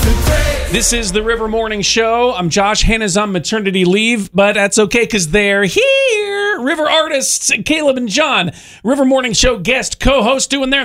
This is the River Morning Show. I'm Josh. Hannah's on maternity leave, but that's okay because they're here. River artists, Caleb and John. River Morning Show guest co-host doing their